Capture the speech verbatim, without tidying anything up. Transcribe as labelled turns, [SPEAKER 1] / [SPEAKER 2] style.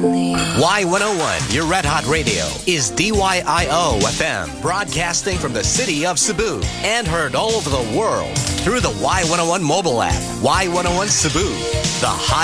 [SPEAKER 1] Y one oh one, your Red Hot Radio, is D Y I O F M, broadcasting from the city of Cebu and heard all over the world through the Y one oh one mobile app. Y one oh one Cebu, the hot